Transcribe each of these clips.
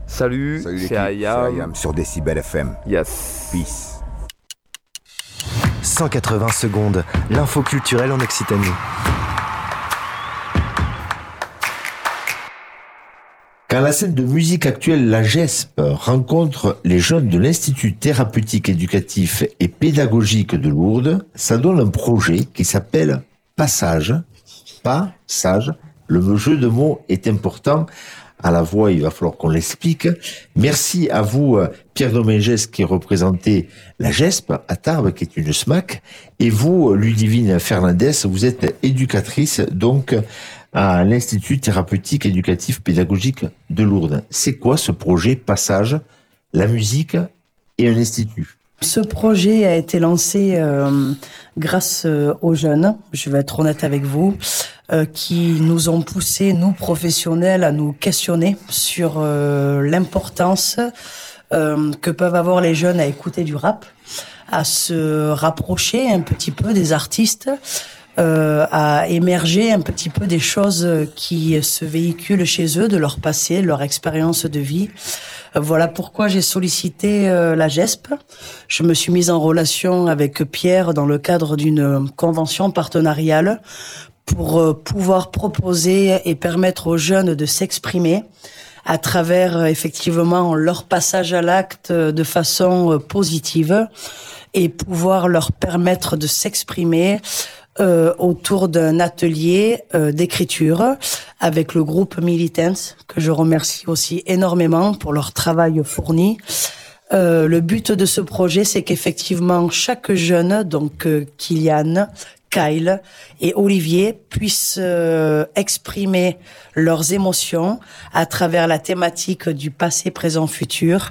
Salut l'équipe, c'est Ayam. Ayam sur Décibel FM. Yes. Peace. 180 secondes, l'info culturelle en Occitanie. Quand la scène de musique actuelle, la GESP, rencontre les jeunes de l'Institut thérapeutique éducatif et pédagogique de Lourdes, ça donne un projet qui s'appelle Passage. Passage. Le jeu de mots est important. À la voix, il va falloir qu'on l'explique. Merci à vous, Pierre Domingès, qui représentait la GESP à Tarbes, qui est une SMAC. Et vous, Ludivine Fernandez, vous êtes éducatrice, donc, à l'Institut thérapeutique éducatif pédagogique de Lourdes. C'est quoi ce projet Passage, la musique et un institut? Ce projet a été lancé grâce aux jeunes, je vais être honnête avec vous, qui nous ont poussé, nous professionnels, à nous questionner sur l'importance que peuvent avoir les jeunes à écouter du rap, à se rapprocher un petit peu des artistes, à émerger un petit peu des choses qui se véhiculent chez eux, de leur passé, de leur expérience de vie. Voilà pourquoi j'ai sollicité la GESP. Je me suis mise en relation avec Pierre dans le cadre d'une convention partenariale pour pouvoir proposer et permettre aux jeunes de s'exprimer à travers effectivement leur passage à l'acte de façon positive et pouvoir leur permettre de s'exprimer autour d'un atelier d'écriture avec le groupe Militants, que je remercie aussi énormément pour leur travail fourni. Le but de ce projet, c'est qu'effectivement chaque jeune, donc Kylian, Kyle et Olivier, puissent exprimer leurs émotions à travers la thématique du passé, présent, futur,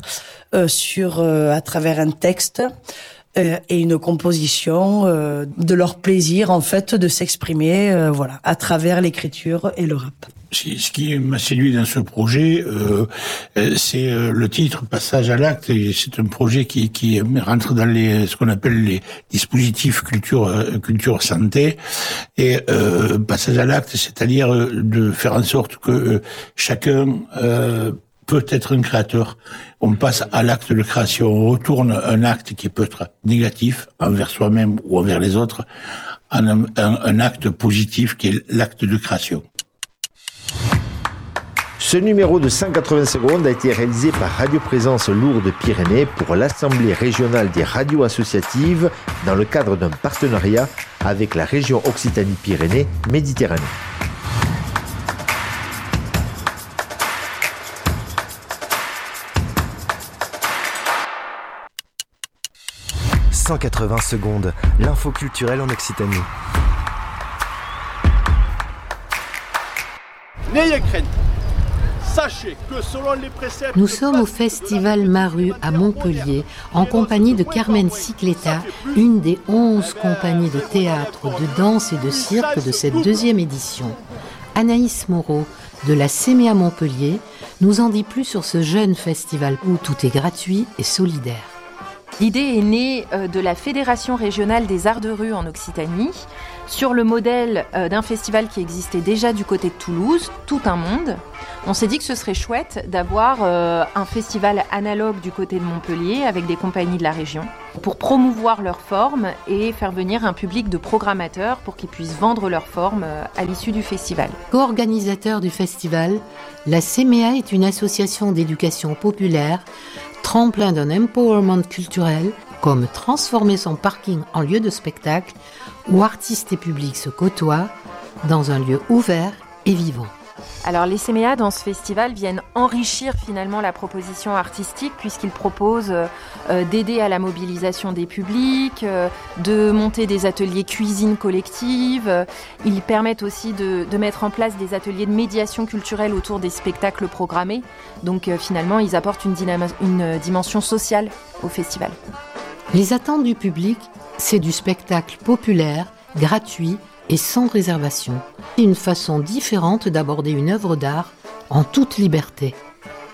à travers un texte et une composition de leur plaisir en fait de s'exprimer à travers l'écriture et le rap. Ce qui m'a séduit dans ce projet, c'est le titre Passage à l'acte. C'est un projet qui rentre dans ce qu'on appelle les dispositifs culture santé. Et passage à l'acte, c'est-à-dire de faire en sorte que chacun peut être un créateur. On passe à l'acte de création. On retourne un acte qui peut être négatif envers soi-même ou envers les autres en un acte positif qui est l'acte de création. Ce numéro de 180 secondes a été réalisé par Radio Présence Lourdes-Pyrénées pour l'Assemblée régionale des radios associatives dans le cadre d'un partenariat avec la région Occitanie-Pyrénées-Méditerranée. « 180 secondes, l'info culturelle en Occitanie. N'ayez crainte. Sachez que selon les préceptes... Nous sommes au Festival Maru à Montpellier, en compagnie de Carmen Cicletta, une des 11 compagnies de théâtre, de danse et de cirque de cette deuxième édition. Anaïs Moreau, de la CEMEA Montpellier, nous en dit plus sur ce jeune festival où tout est gratuit et solidaire. L'idée est née de la Fédération régionale des arts de rue en Occitanie, sur le modèle d'un festival qui existait déjà du côté de Toulouse, Tout un monde. On s'est dit que ce serait chouette d'avoir un festival analogue du côté de Montpellier avec des compagnies de la région pour promouvoir leur forme et faire venir un public de programmateurs pour qu'ils puissent vendre leur forme à l'issue du festival. Co-organisateur du festival, la CEMEA est une association d'éducation populaire, tremplin d'un empowerment culturel, comme transformer son parking en lieu de spectacle où artistes et publics se côtoient dans un lieu ouvert et vivant. Alors les CEMEA dans ce festival viennent enrichir finalement la proposition artistique puisqu'ils proposent d'aider à la mobilisation des publics, de monter des ateliers cuisine collective. Ils permettent aussi de mettre en place des ateliers de médiation culturelle autour des spectacles programmés. Donc finalement ils apportent une dimension sociale au festival. Les attentes du public, c'est du spectacle populaire, gratuit et sans réservation. Une façon différente d'aborder une œuvre d'art en toute liberté.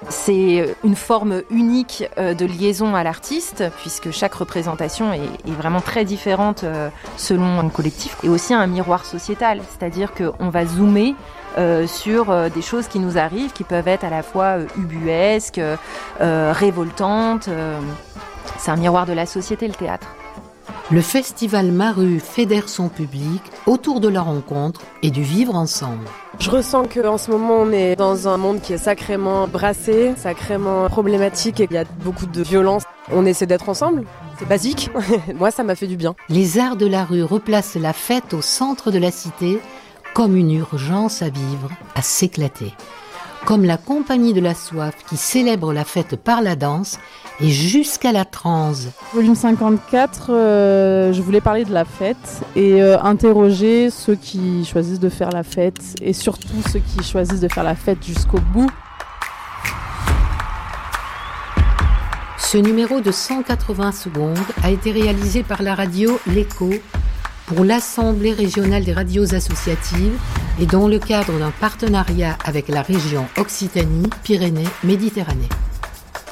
C'est une forme unique de liaison à l'artiste, puisque chaque représentation est vraiment très différente selon un collectif, et aussi un miroir sociétal, c'est-à-dire qu'on va zoomer sur des choses qui nous arrivent, qui peuvent être à la fois ubuesques, révoltantes. C'est un miroir de la société, le théâtre. Le Festival Maru fédère son public autour de la rencontre et du vivre ensemble. Je ressens qu'en ce moment, on est dans un monde qui est sacrément brassé, sacrément problématique, et il y a beaucoup de violence. On essaie d'être ensemble, c'est basique. Moi, ça m'a fait du bien. Les Arts de la rue replacent la fête au centre de la cité comme une urgence à vivre, à s'éclater. Comme la Compagnie de la Soif qui célèbre la fête par la danse et jusqu'à la transe. Volume 54, je voulais parler de la fête et interroger ceux qui choisissent de faire la fête et surtout ceux qui choisissent de faire la fête jusqu'au bout. Ce numéro de 180 secondes a été réalisé par la radio L'Écho pour l'Assemblée régionale des radios associatives et dans le cadre d'un partenariat avec la région Occitanie-Pyrénées-Méditerranée.